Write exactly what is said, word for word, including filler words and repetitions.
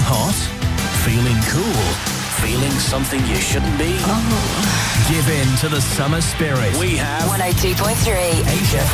hot? Feeling cool? Feeling something you shouldn't be? Oh. Give in to the summer spirit. We have one oh two point three H F